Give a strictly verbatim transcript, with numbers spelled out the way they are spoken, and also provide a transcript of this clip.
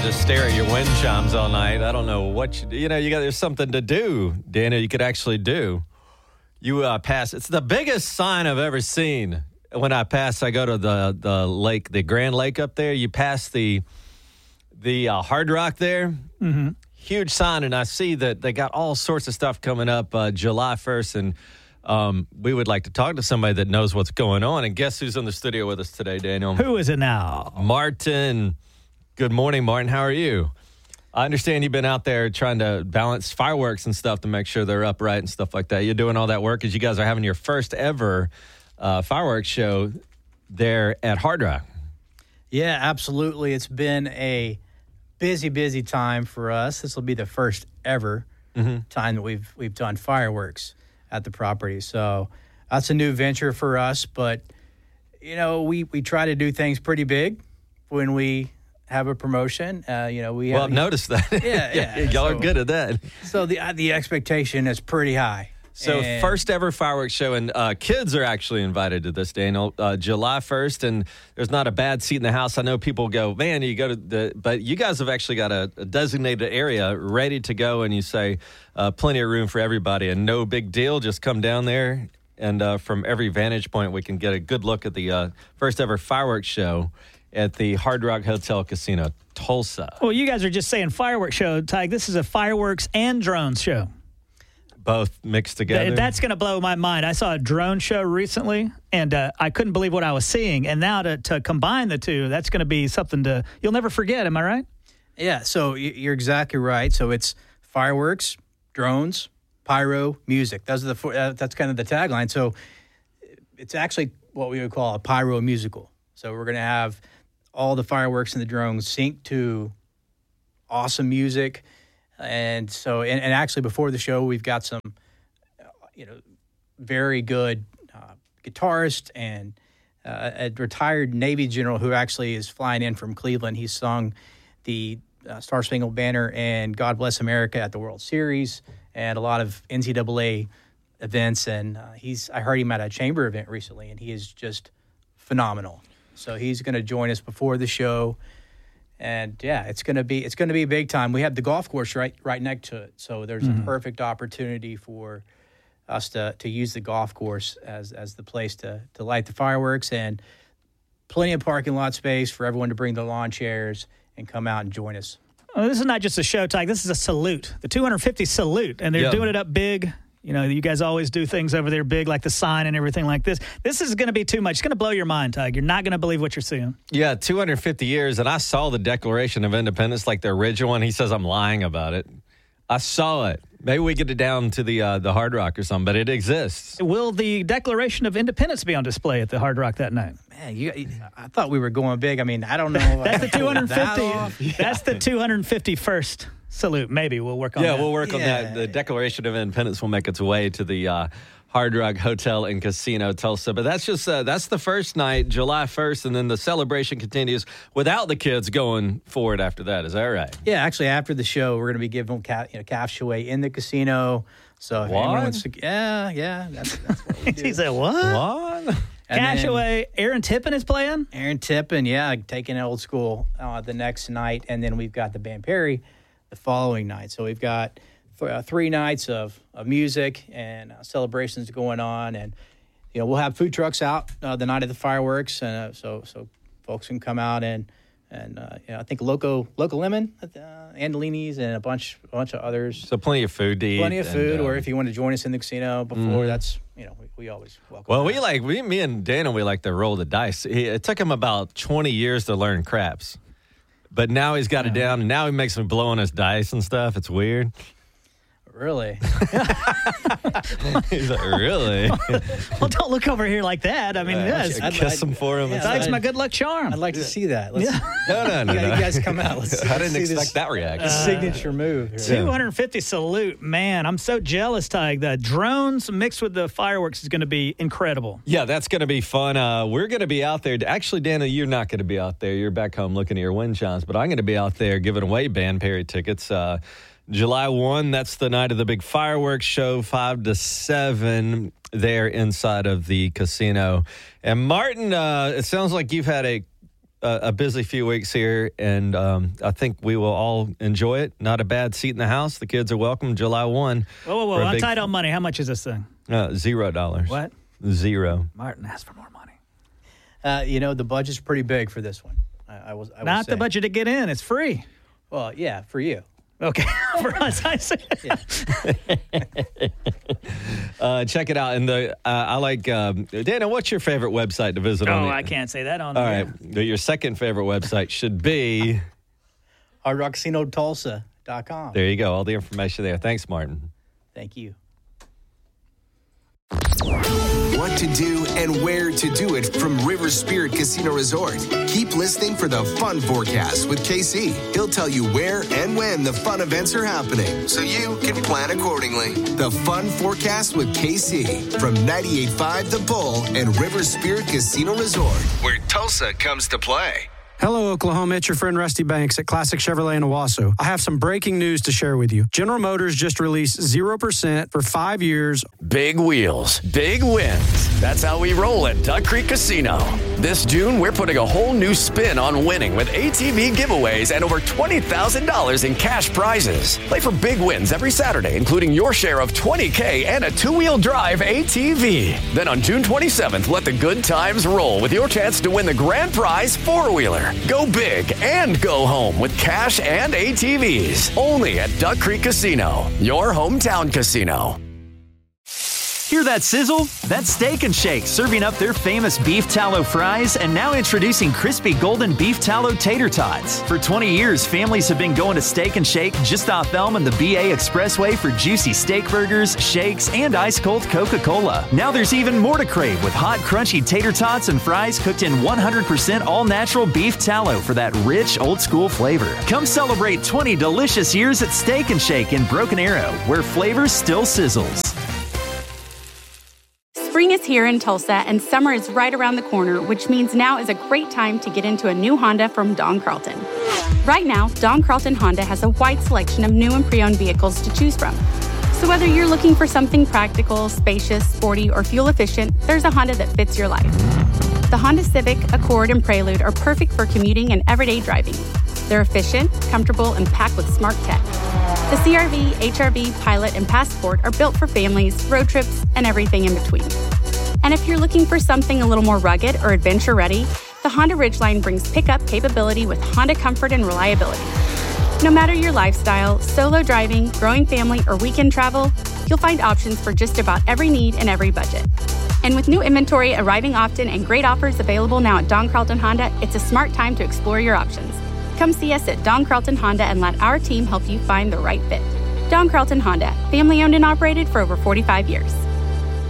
just stare at your wind chimes all night. I don't know what you do. You know, you got there's something to do, Dana, you could actually do. You uh, pass. It's the biggest sign I've ever seen. When I pass, I go to the, the lake, the Grand Lake up there. You pass the the uh, Hard Rock there. Mm-hmm. Huge sign, and I see that they got all sorts of stuff coming up uh, July first, and um, we would like to talk to somebody that knows what's going on. And guess who's in the studio with us today, Daniel? Who is it now? Martin. Good morning, Martin. How are you? I understand you've been out there trying to balance fireworks and stuff to make sure they're upright and stuff like that. You're doing all that work because you guys are having your first ever uh, fireworks show there at Hard Rock. Yeah, absolutely. It's been a busy, busy time for us. This will be the first ever mm-hmm. time that we've we've done fireworks at the property. So that's a new venture for us. But, you know, we, we try to do things pretty big when we have a promotion. Uh, you know, we Well, have, I've noticed that. Yeah, yeah. Y'all so, are good at that. So the uh, the expectation is pretty high. So and first ever fireworks show, and uh, kids are actually invited to this, Daniel, uh, July first, and there's not a bad seat in the house. I know people go, man, you go to the, but you guys have actually got a, a designated area ready to go, and you say uh, plenty of room for everybody, and no big deal, just come down there, and uh, from every vantage point, we can get a good look at the uh, first ever fireworks show at the Hard Rock Hotel Casino, Tulsa. Well, you guys are just saying fireworks show, Tyke. This is a fireworks and drones show. Both mixed together. Th- that's going to blow my mind. I saw a drone show recently, and uh, I couldn't believe what I was seeing. And now to, to combine the two, that's going to be something to you'll never forget. Am I right? Yeah, so you're exactly right. So it's fireworks, drones, pyro, music. Those are the four, uh, that's kind of the tagline. So it's actually what we would call a pyro musical. So we're going to have all the fireworks and the drones synced to awesome music. And so, and, and actually before the show, we've got some, uh, you know, very good uh, guitarist and uh, a retired Navy general who actually is flying in from Cleveland. He's sung the uh, Star Spangled Banner and God Bless America at the World Series and a lot of N C double A events. And uh, he's, I heard him at a chamber event recently, and he is just phenomenal. So he's going to join us before the show. And yeah, it's gonna be it's gonna be big time. We have the golf course right right next to it, so there's mm-hmm. a perfect opportunity for us to to use the golf course as as the place to to light the fireworks, and plenty of parking lot space for everyone to bring their lawn chairs and come out and join us. Well, this is not just a show, Tyke. This is a salute, the two hundred fifty salute, and they're yeah. doing it up big. You know, you guys always do things over there big, like the sign and everything like this. This is going to be too much. It's going to blow your mind, Tyke. You're not going to believe what you're seeing. Yeah, two hundred fifty years, and I saw the Declaration of Independence, like the original one. He says I'm lying about it. I saw it. Maybe we get it down to the uh, the Hard Rock or something, but it exists. Will the Declaration of Independence be on display at the Hard Rock that night? Man, you, I thought we were going big. I mean, I don't know. That's the two hundred fifty. That yeah. That's the two hundred fifty-first salute. Maybe we'll work on yeah, that. Yeah, we'll work yeah. on that. The Declaration of Independence will make its way to the uh, Hard Rock Hotel and Casino, Tulsa. But that's just uh, that's the first night, July first, and then the celebration continues without the kids going forward after that. Is that right? Yeah, actually, after the show, we're going to be giving them calf, you know, calf shaway in the casino. So if what? anyone wants to, yeah, yeah, that's, that's what we do. He said, what? What? Cashaway, Aaron Tippin is playing? Aaron Tippin, yeah, taking old school uh, the next night. And then we've got the Band Perry the following night. So we've got th- uh, three nights of, of music and uh, celebrations going on. And, you know, we'll have food trucks out uh, the night of the fireworks. And uh, so so folks can come out and, and uh, you know, I think Loco Loco Lemon, uh, Andolini's, and a bunch a bunch of others. So plenty of food to eat. Plenty of food, and, uh, or if you want to join us in the casino before, mm. that's, you know, we, we always welcome Well, that. we like, we, me and Dana, we like to roll the dice. He, it took him about twenty years to learn craps. But now he's got yeah. it down, and now he makes me blow on his dice and stuff. It's weird. Really? He's like, really? Well, don't look over here like that. I mean, uh, yes. I'd kiss him for him. Yeah, That's my good luck charm. I'd like to see that. Let's, yeah. No, no, no. You, no. you guys come out. Let's, I didn't let's see expect this, that reaction. Uh, signature move. Here. two hundred fifty salute. Man, I'm so jealous, Tyke. The drones mixed with the fireworks is going to be incredible. Yeah, that's going to be fun. Uh, we're going to be out there. Actually, Dana, you're not going to be out there. You're back home looking at your wind chimes. But I'm going to be out there giving away Band Perry tickets. Uh, July first, that's the night of the big fireworks show, five to seven there inside of the casino. And Martin, uh, it sounds like you've had a a, a busy few weeks here, and um, I think we will all enjoy it. Not a bad seat in the house. The kids are welcome July first. Whoa, whoa, whoa. I'm tight on money. How much is this thing? Uh, zero dollars. What? Zero. Martin asked for more money. Uh, you know, the budget's pretty big for this one. I, I was I Not the budget to get in. It's free. Well, yeah, for you. Okay, for us, I see. Yeah. uh, check it out. And the uh, I like um, Dana. What's your favorite website to visit? Oh, on I can't say that on. All the right, your second favorite website should be Hard Rock Casino Tulsa dot com. There you go. All the information there. Thanks, Martin. Thank you. What to do and where to do it from River Spirit Casino Resort. Keep listening for the Fun Forecast with K C. He'll tell you where and when the fun events are happening, so you can plan accordingly. The Fun Forecast with K C from ninety-eight point five The Bull and River Spirit Casino Resort, where Tulsa comes to play. Hello, Oklahoma. It's your friend Rusty Banks at Classic Chevrolet in Owasso. I have some breaking news to share with you. General Motors just released zero percent for five years. Big wheels, big wins. That's how we roll at Duck Creek Casino. This June, we're putting a whole new spin on winning with A T V giveaways and over twenty thousand dollars in cash prizes. Play for big wins every Saturday, including your share of twenty K and a two-wheel drive A T V. Then on June twenty-seventh, let the good times roll with your chance to win the grand prize four-wheeler. Go big and go home with cash and A T Vs. Only at Duck Creek Casino, your hometown casino. Hear that sizzle? That's Steak and Shake serving up their famous beef tallow fries and now introducing crispy golden beef tallow tater tots. For twenty years, families have been going to Steak and Shake just off Elm and the B A Expressway for juicy steak burgers, shakes, and ice-cold Coca-Cola. Now there's even more to crave with hot, crunchy tater tots and fries cooked in one hundred percent all-natural beef tallow for that rich, old-school flavor. Come celebrate twenty delicious years at Steak and Shake in Broken Arrow, where flavor still sizzles. Spring is here in Tulsa, and summer is right around the corner, which means now is a great time to get into a new Honda from Don Carlton. Right now, Don Carlton Honda has a wide selection of new and pre-owned vehicles to choose from. So whether you're looking for something practical, spacious, sporty, or fuel-efficient, there's a Honda that fits your life. The Honda Civic, Accord, and Prelude are perfect for commuting and everyday driving. They're efficient, comfortable, and packed with smart tech. The C R V, H R V, Pilot, and Passport are built for families, road trips, and everything in between. And if you're looking for something a little more rugged or adventure-ready, the Honda Ridgeline brings pickup capability with Honda comfort and reliability. No matter your lifestyle, solo driving, growing family, or weekend travel, you'll find options for just about every need and every budget. And with new inventory arriving often and great offers available now at Don Carlton Honda, it's a smart time to explore your options. Come see us at Don Carlton Honda and let our team help you find the right fit. Don Carlton Honda, family owned and operated for over forty-five years.